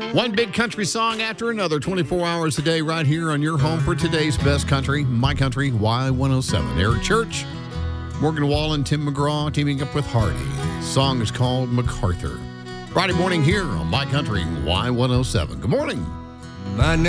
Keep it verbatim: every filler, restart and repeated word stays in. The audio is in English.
One big country song after another, twenty-four hours a day, right here on your home for today's best country, My Country, Y one oh seven. Eric Church, Morgan Wallen, Tim McGraw, teaming up with Hardy. Song is called MacArthur. Friday morning here on My Country, Y one oh seven. Good morning. My